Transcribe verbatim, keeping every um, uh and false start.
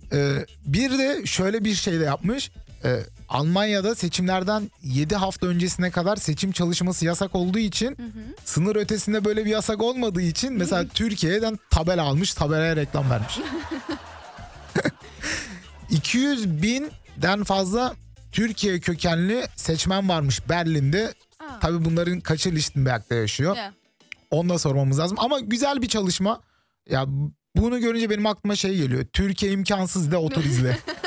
Ee, bir de şöyle bir şey de yapmış. Ee, Almanya'da seçimlerden yedi hafta öncesine kadar seçim çalışması yasak olduğu için, Hı hı. sınır ötesinde böyle bir yasak olmadığı için mesela Türkiye'den tabela almış, tabelaya reklam vermiş. iki yüz binden fazla Türkiye kökenli seçmen varmış Berlin'de. Aa. Tabii bunların kaçı Lichtenberg'de yaşıyor? Ya. Onu da sormamız lazım. Ama güzel bir çalışma. Ya bunu görünce benim aklıma şey geliyor. Türkiye imkansız de otur izle.